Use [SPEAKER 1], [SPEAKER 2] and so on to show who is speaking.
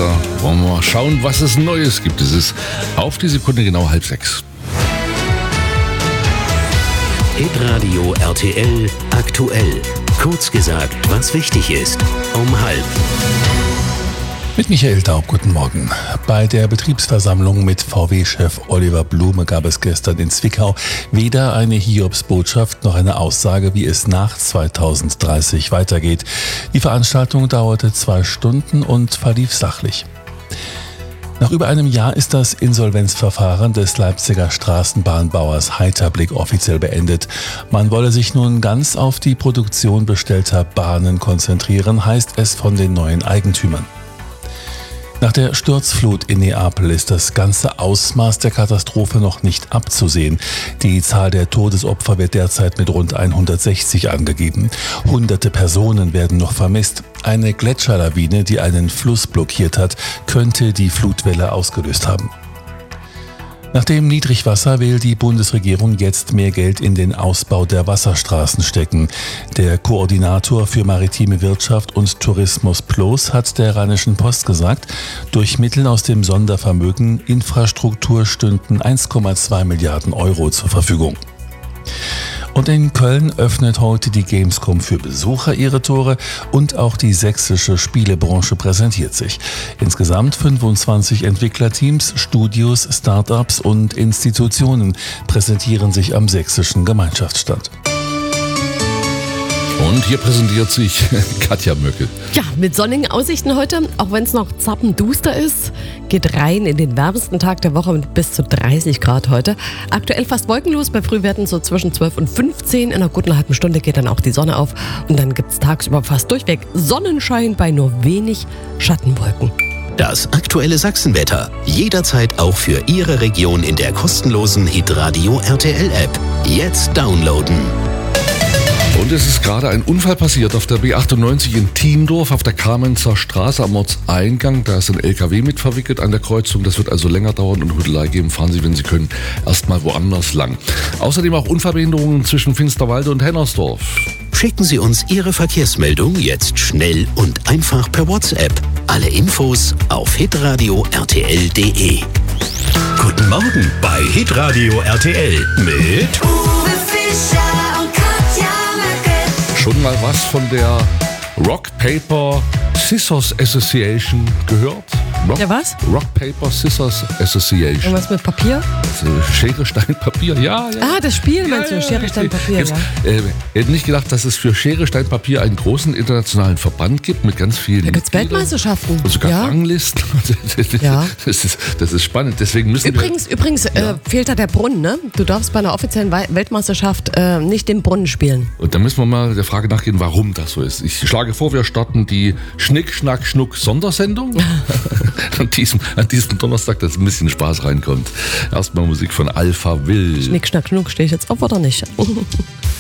[SPEAKER 1] Wetter. Wollen wir mal schauen, was es Neues gibt. Es ist auf die Sekunde genau 5:30.
[SPEAKER 2] Hitradio RTL aktuell. Kurz gesagt, was wichtig ist. Um 5:30.
[SPEAKER 3] Mit Michael Daub, guten Morgen. Bei der Betriebsversammlung mit VW-Chef Oliver Blume gab es gestern in Zwickau weder eine Hiobsbotschaft noch eine Aussage, wie es nach 2030 weitergeht. Die Veranstaltung dauerte 2 Stunden und verlief sachlich. Nach über einem Jahr ist das Insolvenzverfahren des Leipziger Straßenbahnbauers Heiterblick offiziell beendet. Man wolle sich nun ganz auf die Produktion bestellter Bahnen konzentrieren, heißt es von den neuen Eigentümern. Nach der Sturzflut in Neapel ist das ganze Ausmaß der Katastrophe noch nicht abzusehen. Die Zahl der Todesopfer wird derzeit mit rund 160 angegeben. Hunderte Personen werden noch vermisst. Eine Gletscherlawine, die einen Fluss blockiert hat, könnte die Flutwelle ausgelöst haben. Nach dem Niedrigwasser will die Bundesregierung jetzt mehr Geld in den Ausbau der Wasserstraßen stecken. Der Koordinator für maritime Wirtschaft und Tourismus PLOS hat der Rheinischen Post gesagt, durch Mittel aus dem Sondervermögen Infrastruktur stünden 1,2 Milliarden Euro zur Verfügung. Und in Köln öffnet heute die Gamescom für Besucher ihre Tore und auch die sächsische Spielebranche präsentiert sich. Insgesamt 25 Entwicklerteams, Studios, Startups und Institutionen präsentieren sich am sächsischen Gemeinschaftsstand.
[SPEAKER 1] Und hier präsentiert sich Katja Möckel.
[SPEAKER 4] Ja, mit sonnigen Aussichten heute, auch wenn es noch zappenduster ist. Geht rein in den wärmsten Tag der Woche mit bis zu 30 Grad heute. Aktuell fast wolkenlos, bei Frühwerten so zwischen 12 und 15. In einer guten halben Stunde geht dann auch die Sonne auf. Und dann gibt es tagsüber fast durchweg Sonnenschein bei nur wenig Schattenwolken.
[SPEAKER 2] Das aktuelle Sachsenwetter. Jederzeit auch für Ihre Region in der kostenlosen Hitradio RTL App. Jetzt downloaden.
[SPEAKER 1] Und es ist gerade ein Unfall passiert auf der B98 in Thiendorf auf der Kamenzer Straße am Ortseingang. Da ist ein LKW mit verwickelt an der Kreuzung. Das wird also länger dauern und Hudelei geben. Fahren Sie, wenn Sie können, erstmal woanders lang. Außerdem auch Unfallbehinderungen zwischen Finsterwalde und Hennersdorf.
[SPEAKER 2] Schicken Sie uns Ihre Verkehrsmeldung jetzt schnell und einfach per WhatsApp. Alle Infos auf hitradio rtl.de. Guten Morgen bei Hitradio RTL mit
[SPEAKER 5] Uwe Fischer und Katja Möckel.
[SPEAKER 1] Schon mal was von der Rock Paper Scissors Association gehört?
[SPEAKER 4] Ja, was?
[SPEAKER 1] Rock Paper Scissors Association.
[SPEAKER 4] Irgendwas mit Papier?
[SPEAKER 1] Also Schere, Stein, Papier, ja.
[SPEAKER 4] Ah, das Spiel meinst du? Schere, Stein, Papier,
[SPEAKER 1] Jetzt,
[SPEAKER 4] ja.
[SPEAKER 1] hätte nicht gedacht, dass es für Schere, Stein, Papier einen großen internationalen Verband gibt mit ganz vielen
[SPEAKER 4] Da gibt es
[SPEAKER 1] Mitgliedern.
[SPEAKER 4] Weltmeisterschaften.
[SPEAKER 1] Und sogar
[SPEAKER 4] Ja.
[SPEAKER 1] Ranglisten.
[SPEAKER 4] Ja.
[SPEAKER 1] Das ist spannend. Deswegen müssen
[SPEAKER 4] Übrigens fehlt da der Brunnen, ne? Du darfst bei einer offiziellen Weltmeisterschaft nicht den Brunnen spielen.
[SPEAKER 1] Und da müssen wir mal der Frage nachgehen, warum das so ist. Ich schlage vor, wir starten die Schnick, Schnack, Schnuck Sondersendung. An diesem Donnerstag, dass ein bisschen Spaß reinkommt. Erstmal Musik von Alpha Will.
[SPEAKER 4] Schnick, Schnack, Schnuck, stehe ich jetzt auf oder nicht?